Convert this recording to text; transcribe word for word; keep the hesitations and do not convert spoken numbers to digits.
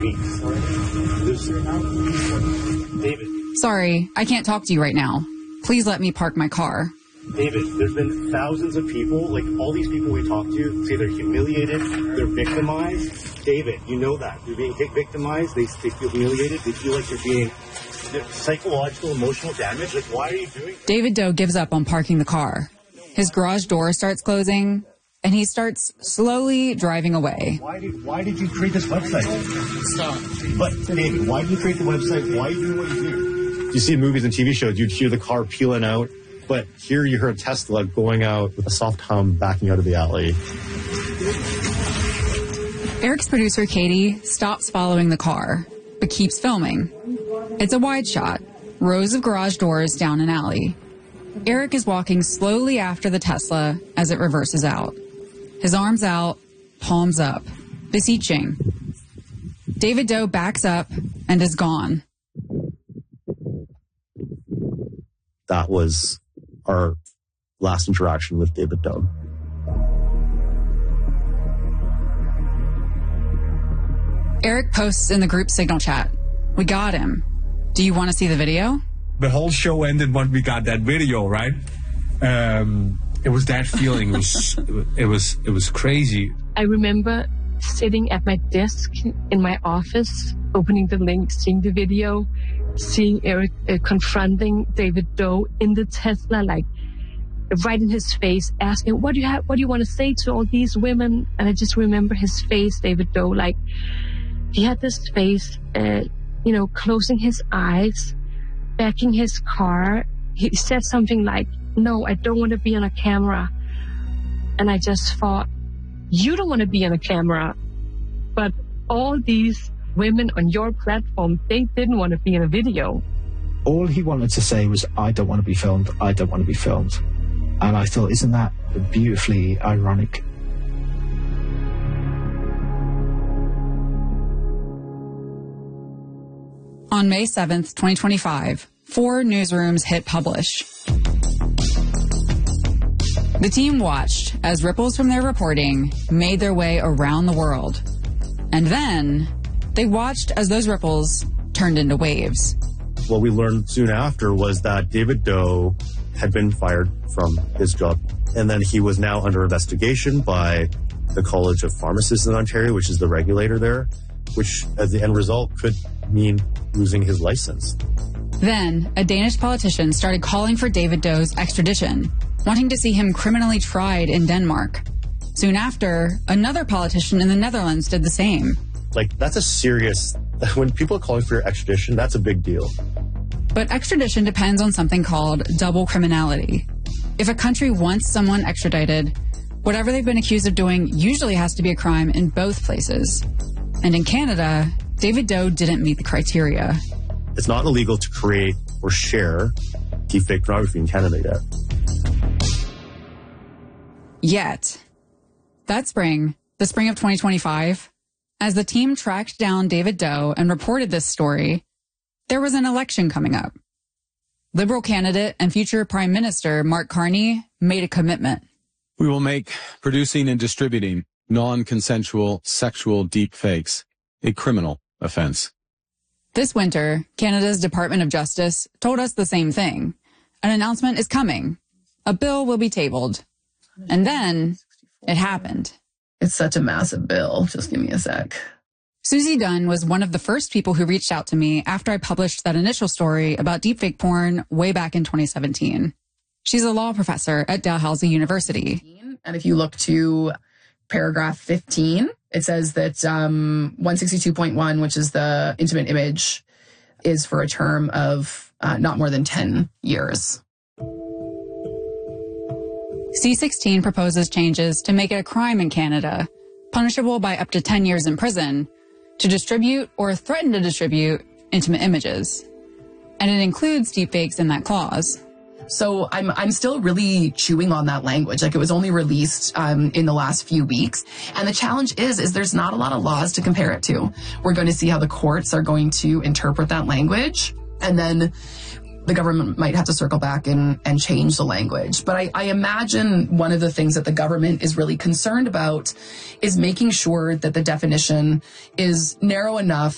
David. Sorry, I can't talk to you right now. Please let me park my car. David, there's been thousands of people, like all these people we talk to, say they're humiliated, they're victimized. David, you know that. You're being victimized, they, they feel humiliated, they feel like you're being psychological, emotional damage. Like, why are you doing this? David Doe gives up on parking the car. His garage door starts closing, and he starts slowly driving away. Why did, why did you create this website? Stop. But, David, why did you create the website? Why are you doing what you do? You see in movies and T V shows, you'd hear the car peeling out, but here you heard Tesla going out with a soft hum backing out of the alley. Eric's producer, Katie, stops following the car, but keeps filming. It's a wide shot, rows of garage doors down an alley. Eric is walking slowly after the Tesla as it reverses out. His arms out, palms up, beseeching. David Doe backs up and is gone. That was our last interaction with David Doe. Eric posts in the group Signal chat. We got him. Do you want to see the video? The whole show ended when we got that video, right? Um, it was that feeling. It was, it was, it was crazy. I remember sitting at my desk in my office, opening the link, seeing the video, seeing Eric uh, confronting David Doe in the Tesla, like right in his face, asking, "What do you have? What do you want to say to all these women?" And I just remember his face, David Doe, like he had this face, uh, you know, closing his eyes, backing his car. He said something like, "No, I don't want to be on a camera." And I just thought, you don't want to be on a camera, but all these women on your platform, they didn't want to be in a video. All he wanted to say was, "I don't want to be filmed, I don't want to be filmed." And I thought, isn't that beautifully ironic? On May seventh, twenty twenty-five, four newsrooms hit publish. The team watched as ripples from their reporting made their way around the world. And then they watched as those ripples turned into waves. What we learned soon after was that David Doe had been fired from his job. And then he was now under investigation by the College of Pharmacists in Ontario, which is the regulator there, which as the end result could mean losing his license. Then a Danish politician started calling for David Doe's extradition, wanting to see him criminally tried in Denmark. Soon after, another politician in the Netherlands did the same. Like, that's a serious... When people are calling for your extradition, that's a big deal. But extradition depends on something called double criminality. If a country wants someone extradited, whatever they've been accused of doing usually has to be a crime in both places. And in Canada, David Doe didn't meet the criteria. It's not illegal to create or share deepfake pornography in Canada yet. Yet. That spring, the spring of twenty twenty-five, as the team tracked down David Doe and reported this story, there was an election coming up. Liberal candidate and future Prime Minister Mark Carney made a commitment. We will make producing and distributing non-consensual sexual deepfakes a criminal offense. This winter, Canada's Department of Justice told us the same thing. An announcement is coming. A bill will be tabled. And then it happened. It's such a massive bill. Just give me a sec. Susie Dunn was one of the first people who reached out to me after I published that initial story about deepfake porn way back in twenty seventeen. She's a law professor at Dalhousie University. And if you look to paragraph fifteen, it says that um, one sixty-two point one, which is the intimate image, is for a term of uh, not more than ten years. C sixteen proposes changes to make it a crime in Canada, punishable by up to ten years in prison, to distribute or threaten to distribute intimate images. And it includes deepfakes in that clause. So I'm I'm still really chewing on that language. Like, it was only released um, in the last few weeks. And the challenge is, is there's not a lot of laws to compare it to. We're going to see how the courts are going to interpret that language. And then the government might have to circle back and, and change the language. But I, I imagine one of the things that the government is really concerned about is making sure that the definition is narrow enough